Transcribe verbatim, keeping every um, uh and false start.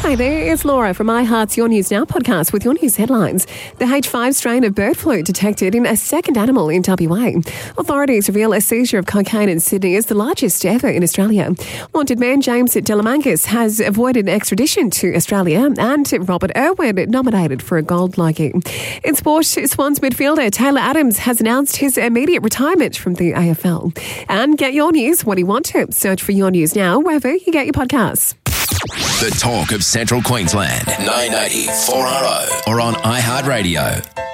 Hi there, it's Laura from iHeart's Your News Now podcast with your news headlines. The H five strain of bird flu detected in a second animal in W A. Authorities reveal a seizure of cocaine in Sydney is the largest ever in Australia. Wanted man James Delamangas has avoided extradition to Australia, and Robert Irwin nominated for a gold logie. In sport, Swans midfielder Taylor Adams has announced his immediate retirement from the A F L. And get your news when you want to. Search for Your News Now wherever you get your podcasts. The talk of Central Queensland, nine eighty four R O or on iHeartRadio.